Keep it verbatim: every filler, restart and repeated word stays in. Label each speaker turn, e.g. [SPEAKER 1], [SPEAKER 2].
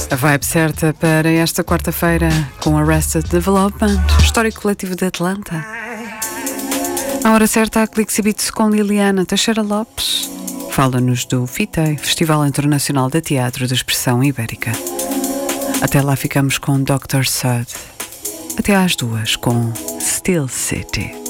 [SPEAKER 1] A vibe certa para esta quarta-feira com Arrested Development, histórico coletivo de Atlanta. A hora certa, a Clique Beats com Liliana Teixeira Lopes. Fala-nos do FITEI, Festival Internacional de Teatro de Expressão Ibérica. Até lá ficamos com doutor Sud. Até às duas com Steel City.